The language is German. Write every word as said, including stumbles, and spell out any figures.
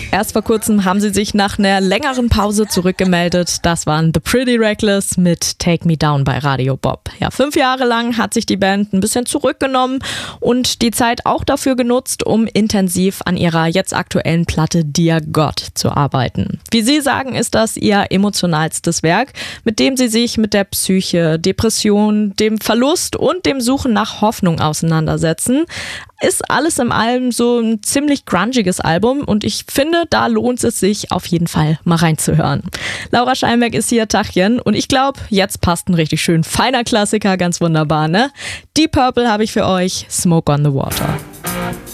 Erst vor kurzem haben sie sich nach einer längeren Pause zurückgemeldet. Das waren The Pretty Reckless mit Take Me Down bei Radio Bob. Ja, fünf Jahre lang hat sich die Band ein bisschen zurückgenommen und die Zeit auch dafür genutzt, um intensiv an ihrer jetzt aktuellen Platte Dear God zu arbeiten. Wie sie sagen, ist das ihr emotionalstes Werk, mit dem sie sich mit der Psyche, Depression, dem Verlust und dem Suchen nach Hoffnung auseinandersetzen. Ist alles in allem so ein ziemlich grungiges Album und ich finde, da lohnt es sich auf jeden Fall mal reinzuhören. Laura Scheinberg ist hier, Tachchen, und ich glaube, jetzt passt ein richtig schön feiner Klassiker ganz wunderbar, ne? Deep Purple habe ich für euch, Smoke on the Water.